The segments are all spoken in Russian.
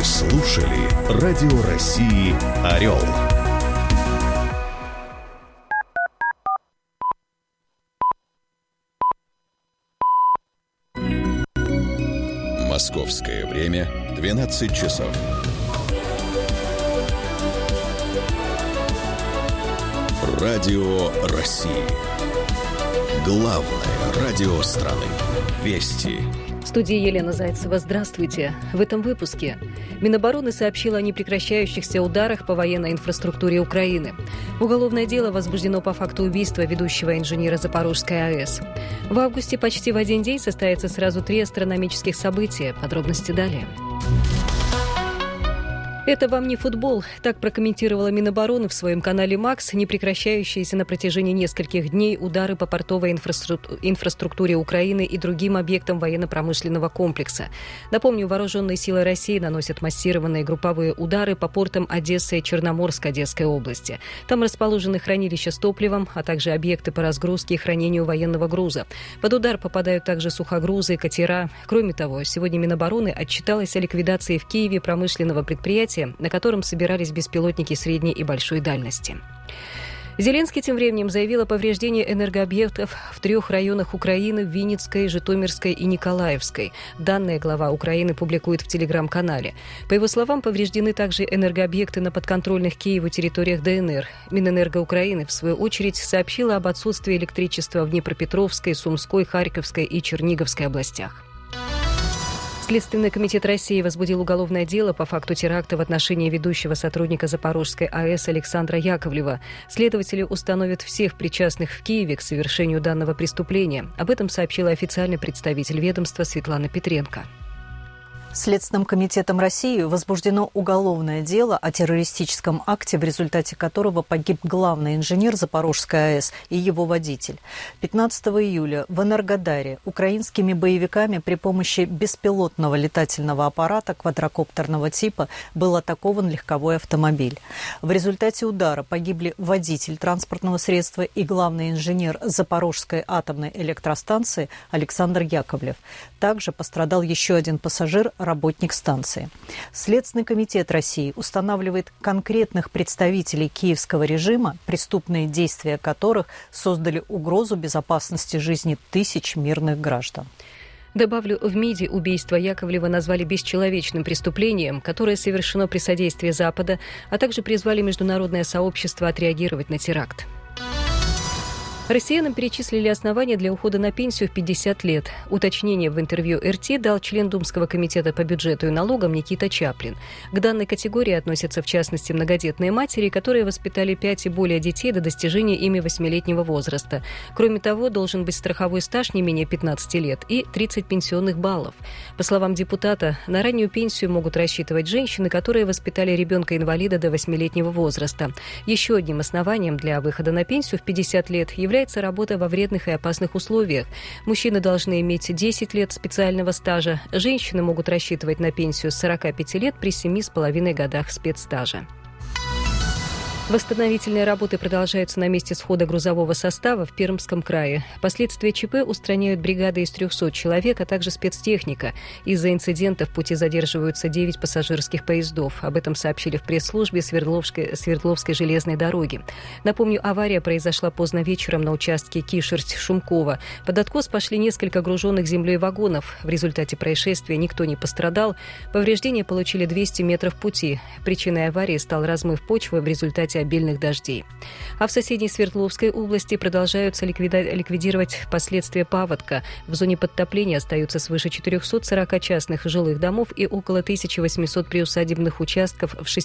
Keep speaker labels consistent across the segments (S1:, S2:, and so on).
S1: слушали Радио России «Орел». Московское время 12 часов. Радио России. Главное радио страны. Вести.
S2: В студии Елена Зайцева. Здравствуйте. В этом выпуске Минобороны сообщила о непрекращающихся ударах по военной инфраструктуре Украины. Уголовное дело возбуждено по факту убийства ведущего инженера Запорожской АЭС. В августе почти в один день состоятся сразу 3 астрономических события. Подробности далее. «Это вам не футбол», — так прокомментировала Минобороны в своем канале «Макс» непрекращающиеся на протяжении нескольких дней удары по портовой инфраструктуре Украины и другим объектам военно-промышленного комплекса. Напомню, вооруженные силы России наносят массированные групповые удары по портам Одессы и Черноморской Одесской области. Там расположены хранилища с топливом, а также объекты по разгрузке и хранению военного груза. Под удар попадают также сухогрузы и катера. Кроме того, сегодня Минобороны отчиталась о ликвидации в Киеве промышленного предприятия, на котором собирались беспилотники средней и большой дальности. Зеленский тем временем заявил о повреждении энергообъектов в 3 районах Украины – в Винницкой, Житомирской и Николаевской. Данные глава Украины публикует в телеграм-канале. По его словам, повреждены также энергообъекты на подконтрольных Киеву территориях ДНР. Минэнерго Украины, в свою очередь, сообщила об отсутствии электричества в Днепропетровской, Сумской, Харьковской и Черниговской областях. Следственный комитет России возбудил уголовное дело по факту теракта в отношении ведущего сотрудника Запорожской АЭС Александра Яковлева. Следователи установят всех причастных в Киеве к совершению данного преступления. Об этом сообщила официальный представитель ведомства Светлана Петренко.
S3: Следственным комитетом России возбуждено уголовное дело о террористическом акте, в результате которого погиб главный инженер Запорожской АЭС и его водитель. 15 июля в Энергодаре украинскими боевиками при помощи беспилотного летательного аппарата квадрокоптерного типа был атакован легковой автомобиль. В результате удара погибли водитель транспортного средства и главный инженер Запорожской атомной электростанции Александр Яковлев. Также пострадал еще один пассажир, работник станции. Следственный комитет России устанавливает конкретных представителей киевского режима, преступные действия которых создали угрозу безопасности жизни тысяч мирных граждан.
S2: Добавлю, в МИДе убийство Яковлева назвали бесчеловечным преступлением, которое совершено при содействии Запада, а также призвали международное сообщество отреагировать на теракт. Россиянам перечислили основания для ухода на пенсию в 50 лет. Уточнение в интервью РТ дал член Думского комитета по бюджету и налогам Никита Чаплин. К данной категории относятся, в частности, многодетные матери, которые воспитали 5 и более детей до достижения ими 8-летнего возраста. Кроме того, должен быть страховой стаж не менее 15 лет и 30 пенсионных баллов. По словам депутата, на раннюю пенсию могут рассчитывать женщины, которые воспитали ребенка-инвалида до 8-летнего возраста. Еще одним основанием для выхода на пенсию в 50 лет является работа во вредных и опасных условиях. Мужчины должны иметь 10 лет специального стажа. Женщины могут рассчитывать на пенсию с 45 лет при 7,5 годах спецстажа. Восстановительные работы продолжаются на месте схода грузового состава в Пермском крае. Последствия ЧП устраняют бригады из 300 человек, а также спецтехника. Из-за инцидента в пути задерживаются 9 пассажирских поездов. Об этом сообщили в пресс-службе Свердловской железной дороги. Напомню, авария произошла поздно вечером на участке Кишерсть-Шумкова. Под откос пошли несколько груженных землей вагонов. В результате происшествия никто не пострадал. Повреждения получили 200 метров пути. Причиной аварии стал размыв почвы в результате обильных дождей. А в соседней Свердловской области продолжаются ликвидировать последствия паводка. В зоне подтопления остаются свыше 440 частных жилых домов и около 1800 приусадебных участков в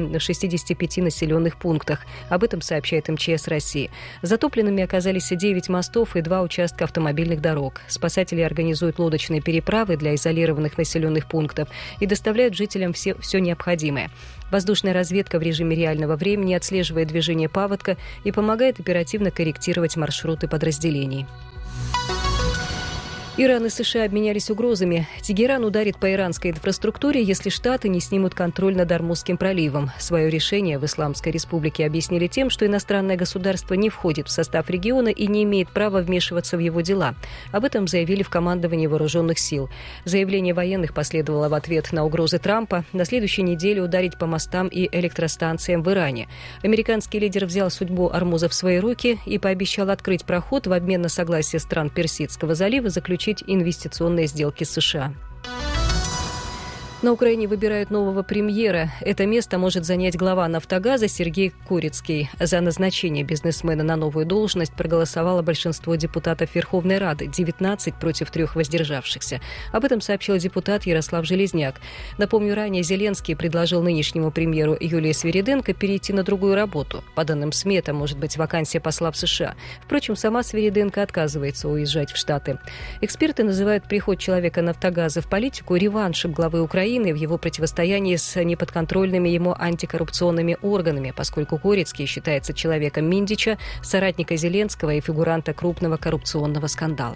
S2: 65 населенных пунктах. Об этом сообщает МЧС России. Затопленными оказались 9 мостов и 2 участка автомобильных дорог. Спасатели организуют лодочные переправы для изолированных населенных пунктов и доставляют жителям все необходимое. Воздушная разведка в режиме реального времени отслеживает движение паводка и помогает оперативно корректировать маршруты подразделений. Иран и США обменялись угрозами. Тегеран ударит по иранской инфраструктуре, если Штаты не снимут контроль над Ормузским проливом. Свое решение в Исламской Республике объяснили тем, что иностранное государство не входит в состав региона и не имеет права вмешиваться в его дела. Об этом заявили в командовании вооруженных сил. Заявление военных последовало в ответ на угрозы Трампа на следующей неделе ударить по мостам и электростанциям в Иране. Американский лидер взял судьбу Ормуза в свои руки и пообещал открыть проход в обмен на согласие стран Персидского залива заключить инвестиционные сделки с США. На Украине выбирают нового премьера. Это место может занять глава «Нафтогаза» Сергей Курицкий. За назначение бизнесмена на новую должность проголосовало большинство депутатов Верховной Рады – 19 против 3 воздержавшихся. Об этом сообщил депутат Ярослав Железняк. Напомню, ранее Зеленский предложил нынешнему премьеру Юлии Свириденко перейти на другую работу. По данным СМИ, это может быть вакансия посла в США. Впрочем, сама Свириденко отказывается уезжать в Штаты. Эксперты называют приход человека «Нафтогаза» в политику реваншем главы Украины в его противостоянии с неподконтрольными ему антикоррупционными органами, поскольку Курицкий считается человеком Миндича, соратника Зеленского и фигуранта крупного коррупционного скандала.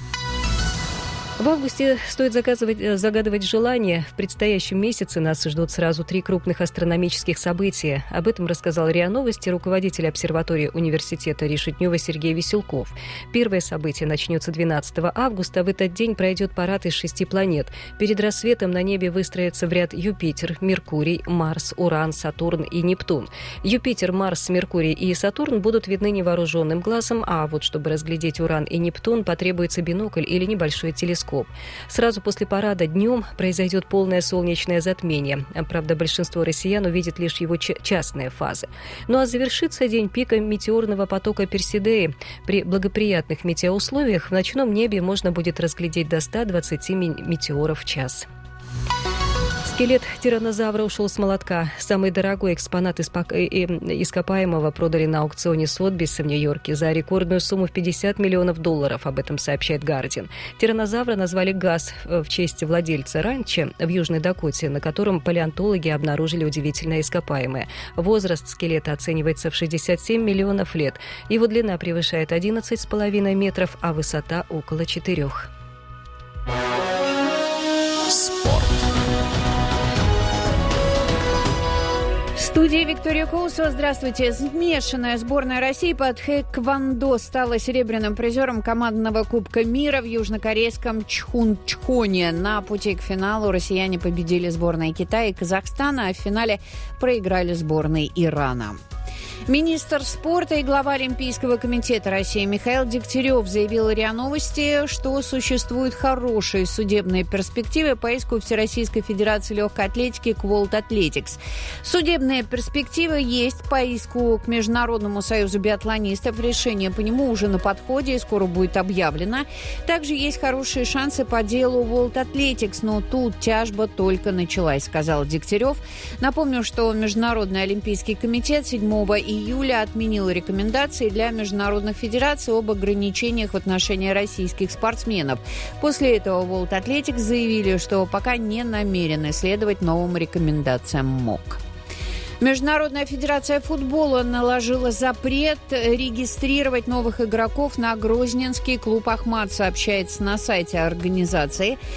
S2: В августе стоит загадывать желания. В предстоящем месяце нас ждут сразу 3 крупных астрономических события. Об этом рассказал РИА Новости руководитель обсерватории университета Решетнева Сергей Веселков. Первое событие начнется 12 августа. В этот день пройдет парад из 6 планет. Перед рассветом на небе выстроятся в ряд Юпитер, Меркурий, Марс, Уран, Сатурн и Нептун. Юпитер, Марс, Меркурий и Сатурн будут видны невооруженным глазом, а вот чтобы разглядеть Уран и Нептун, потребуется бинокль или небольшой телескоп. Сразу после парада днем произойдет полное солнечное затмение. Правда, большинство россиян увидит лишь его частные фазы. Ну а завершится день пика метеорного потока Персидеи. При благоприятных метеоусловиях в ночном небе можно будет разглядеть до 120 метеоров в час. Скелет тираннозавра ушел с молотка. Самый дорогой экспонат ископаемого продали на аукционе Сотбиса в Нью-Йорке за рекордную сумму в $50 миллионов. Об этом сообщает Гардиан. Тираннозавра назвали Газ в честь владельца ранчо в Южной Дакоте, на котором палеонтологи обнаружили удивительное ископаемое. Возраст скелета оценивается в 67 миллионов лет. Его длина превышает 11,5 метров, а высота около 4.
S1: Спорт.
S4: В студии Виктория Коусова. Здравствуйте. Смешанная сборная России по тхэквондо стала серебряным призером командного Кубка мира в южнокорейском Чхунчхоне. На пути к финалу россияне победили сборные Китая и Казахстана, а в финале проиграли сборной Ирана. Министр спорта и глава Олимпийского комитета России Михаил Дегтярев заявил РИА Новости, что существуют хорошие судебные перспективы по иску Всероссийской Федерации легкой атлетики к World Athletics. Судебные перспективы есть по иску к Международному союзу биатлонистов. Решение по нему уже на подходе и скоро будет объявлено. Также есть хорошие шансы по делу World Athletics, но тут тяжба только началась, сказал Дегтярев. Напомню, что Международный олимпийский комитет 7 июля отменил рекомендации для международных федераций об ограничениях в отношении российских спортсменов. После этого World Athletics заявили, что пока не намерены следовать новым рекомендациям МОК. Международная федерация футбола наложила запрет регистрировать новых игроков на грозненский клуб «Ахмат», сообщается на сайте организации.